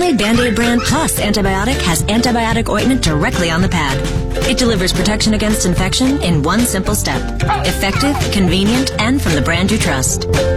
Band-Aid Band-Aid brand plus antibiotic has antibiotic ointment directly on the pad. It delivers protection against infection in one simple step. Effective, convenient, and from the brand you trust.